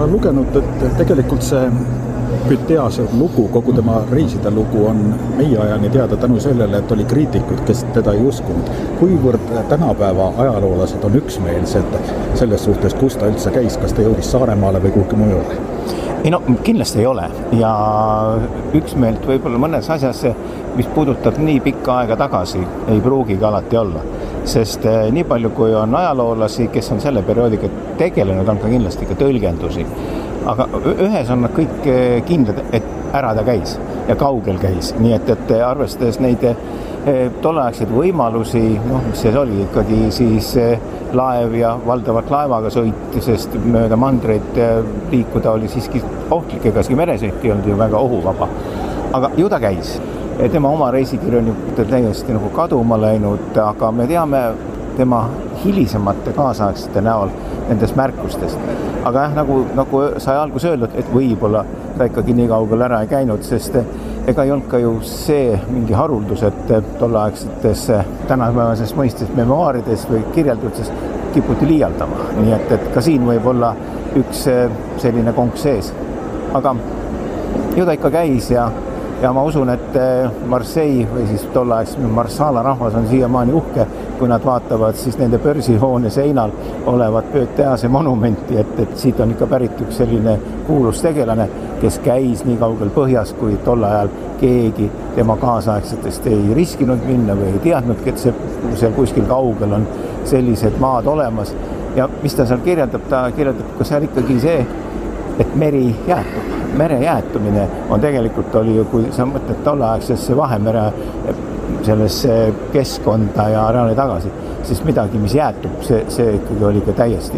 Ma olen lugenud, et tegelikult see Pythiase lugu, kogu tema reiside lugu on meie ajani teada tänu sellele, et oli kriitikud, kes teda ei uskunud. Kuivõrd tänapäeva ajaloolased on üksmeelsed selles suhtes, kus ta üldse käis, kas ta jõudis Saaremaale või kuhugi mujale? Ei no, kindlasti ei ole ja üksmeelt võib-olla mõnes asjas, mis puudutab nii pikka aega tagasi, ei pruugigi alati olla. Sest nii palju, kui on ajaloolasi, kes on selle perioodiga tegelenud, on ka kindlasti ka tõlgendusi. Aga ühes on nad kõik kindlad, et ära ta käis ja kaugel käis. Nii et arvestades neid tolleaegseid võimalusi, mis see oli ikkagi siis laev ja valdavalt laevaga sõit, sest mööda mandreid liikuda oli siiski ohtlik, egaski meresõit ei olnud ju väga ohuvaba. Aga ju ta käis. Tema oma reisikirju on ju täiesti nagu kaduma läinud, aga me teame tema hilisemate kaasaegsete näol nendest märkustest. Aga nagu sai algus öeldud, et võib-olla ta ikkagi nii kaugel ära ei käinud, sest ega ei olnud ka ju see mingi haruldus, et tolleaegsetes tänapäevases mõistes memoaarides või kirjelduses kiputi liialdama. Nii et ka siin võib olla üks selline konk sees. Aga ju ta ikka käis ja ma usun, et Marseille või siis tolleaegse Marsala rahvas on siiamaani uhke, kui nad vaatavad siis nende börsihoone seinal olevat Pythiase monumenti, et siit on ikka pärit üks selline kuulus tegelane, kes käis nii kaugel põhjas, kui tol ajal keegi tema kaasaegsetest ei riskinud minna või ei teadnudki, et seal kuskil kaugel on sellised maad olemas. Ja mis ta seal kirjeldab? Ta kirjeldab ka seal ikkagi see, et meri jäätub. Mere jäätumine on tegelikult oli ju, kui sa mõtled tolleaegsesse Vahemere sellesse keskkonda ja reaali tagasi, siis midagi, mis jäätub, see ikkagi oli ka täiesti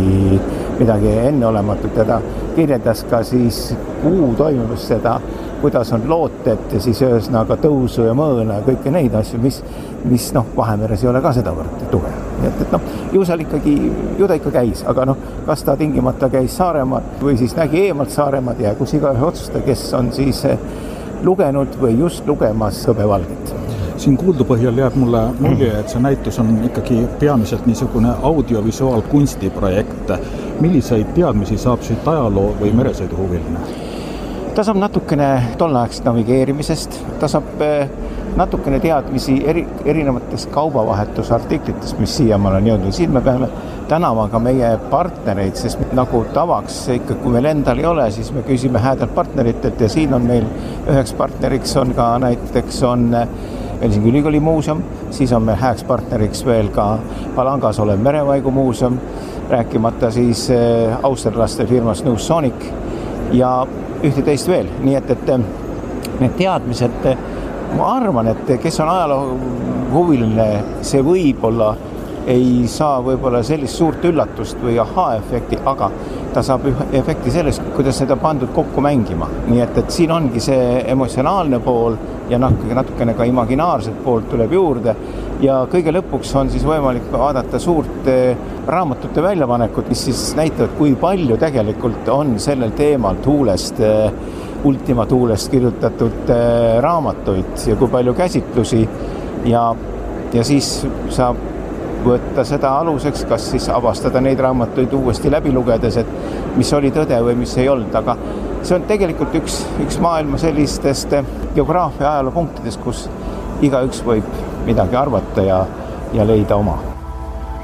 midagi enneolematut ja ta kirjeldas ka siis kuu toimumist seda, kuidas on looted ja siis ühesõnaga tõusu ja mõõna ja kõike neid asju, mis Vahemeres ei ole ka sedavõrd tugev. Et ju ta ikka käis, aga kas ta tingimata käis Saaremaal või siis nägi eemalt Saaremaad ja kus igaühe otsusta, kes on siis lugenud või just lugemas Hõbevalget. Siin kuuldu põhjal jääb mulle mulje, et see näitus on ikkagi peamiselt niisugune audiovisuaalkunstiprojekt. Milliseid teadmisi saab siit ajaloo või meresõiduhuviline? Ta saab natukene tolleaegsest navigeerimisest, ta saab natukene teadmisi erinevatest kaubavahetusartiklitest, mis siiamaal on jõudnud. Siin me peame tänama ka meie partnereid, sest nagu tavaks ikka, kui meil endal ei ole, siis me küsime häädelt partneritelt ja siin on meil üheks partneriks on ka näiteks on Helsingi Ülikooli muuseum, siis on meil hääks partneriks veel ka Palangas olev Merevaigu muuseum, rääkimata siis austerlaste firmas Newsonic ja ühte teist veel. Nii et need teadmised, ma arvan, et kes on ajaloo huviline, see võib-olla ei saa võib-olla sellist suurt üllatust või aha-efekti, aga ta saab efekti sellest, kuidas seda pandud kokku mängima. Nii et siin ongi see emotsionaalne pool ja natukene ka imaginaarset poolt tuleb juurde ja kõige lõpuks on siis võimalik vaadata suurt raamatute väljapanekut, mis siis näitavad, kui palju tegelikult on sellel teemal tuulest, Ultima tuulest kirjutatud raamatuid ja kui palju käsitlusi ja siis saab võtta seda aluseks, kas siis avastada neid raamatuid uuesti läbi lugedes, et mis oli tõde või mis ei olnud, aga see on tegelikult üks maailma sellistest geograafia ajaloo punktidest, kus igaüks võib midagi arvata ja leida oma.